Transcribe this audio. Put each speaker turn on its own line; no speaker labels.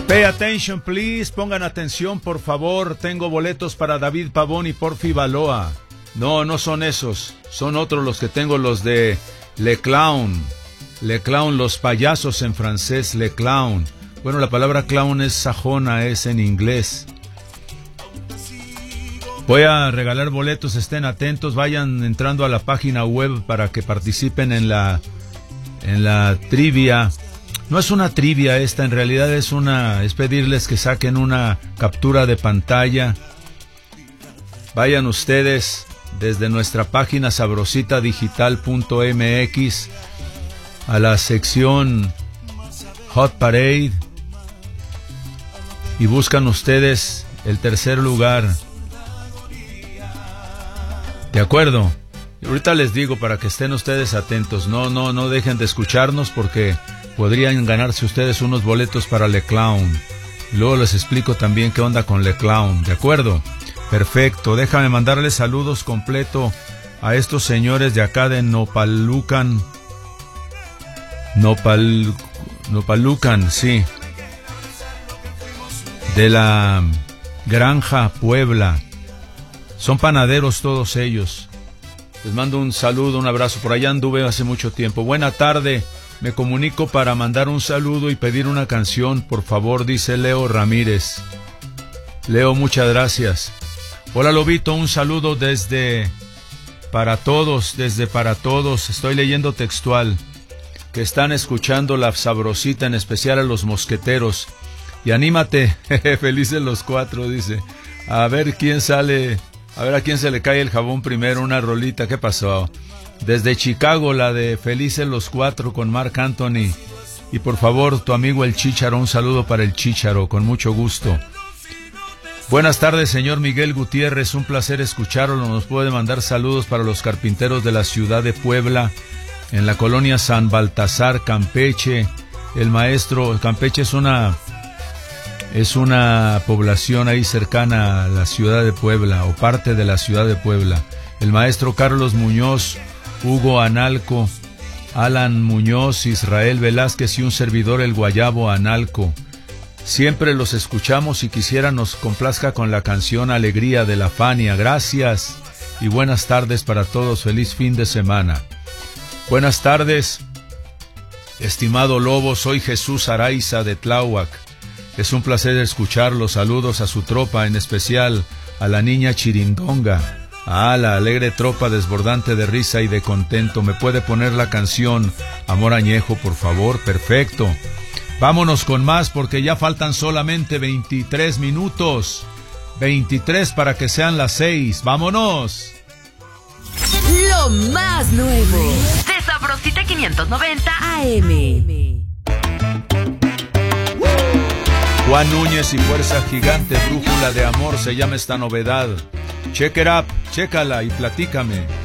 Pay attention, please. Pongan atención, por favor. Tengo boletos para David Pavón y Porfi Baloa. No, no son esos. Son otros los que tengo, los de Le Clown. Le Clown, los payasos en francés, Le Clown. Bueno, la palabra clown es sajona, es en inglés. Voy a regalar boletos, estén atentos, vayan entrando a la página web para que participen en la trivia. No es una trivia esta, en realidad es pedirles que saquen una captura de pantalla. Vayan ustedes desde nuestra página sabrositadigital.mx a la sección Hot Parade y buscan ustedes el tercer lugar. ¿De acuerdo? Ahorita les digo para que estén ustedes atentos. No dejen de escucharnos porque podrían ganarse ustedes unos boletos para Le Clown. Y luego les explico también qué onda con Le Clown. ¿De acuerdo? Perfecto. Déjame mandarles saludos completo a estos señores de acá de Nopalucan, sí. De la Granja Puebla. Son panaderos todos ellos. Les mando un saludo, un abrazo. Por allá anduve hace mucho tiempo. Buena tarde. Me comunico para mandar un saludo y pedir una canción, por favor, dice Leo Ramírez. Leo, muchas gracias. Hola, Lobito, un saludo desde para todos. Estoy leyendo textual. Que están escuchando la sabrosita, en especial a los mosqueteros. Y anímate, felices los cuatro, dice. A ver quién sale, a ver a quién se le cae el jabón primero, una rolita. ¿Qué pasó? Desde Chicago, la de Felices los Cuatro con Marc Anthony. Y por favor, tu amigo el Chícharo, un saludo para el Chícharo, con mucho gusto. Buenas tardes, señor Miguel Gutiérrez, un placer escucharlo. Nos puede mandar saludos para los carpinteros de la ciudad de Puebla, en la colonia San Baltasar, Campeche. El maestro, Campeche es una población ahí cercana a la ciudad de Puebla, o parte de la ciudad de Puebla. El maestro Carlos Muñoz, Hugo Analco, Alan Muñoz, Israel Velázquez y un servidor, el Guayabo Analco. Siempre los escuchamos y quisiera nos complazca con la canción Alegría de la Fania. Gracias y buenas tardes para todos. Feliz fin de semana. Buenas tardes, estimado Lobo. Soy Jesús Araiza de Tláhuac. Es un placer escucharlos. Saludos a su tropa, en especial a la niña Chirindonga. La alegre tropa desbordante de risa y de contento. ¿Me puede poner la canción Amor Añejo, por favor? Perfecto. Vámonos con más porque ya faltan solamente 23 minutos. 23 para que sean las 6. ¡Vámonos!
Lo más nuevo de Sabrosita 590 AM.
Juan Núñez y Fuerza Gigante, Brújula de Amor, se llama esta novedad. Check it up, chécala y platícame.